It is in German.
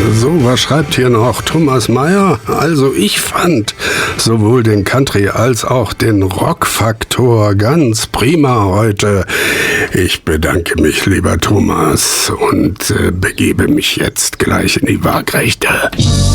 So, was schreibt hier noch Thomas Meyer? Also ich fand sowohl den Country als auch den Rock-Faktor ganz prima heute. Ich bedanke mich, lieber Thomas, und begebe mich jetzt gleich in die Waagrechte.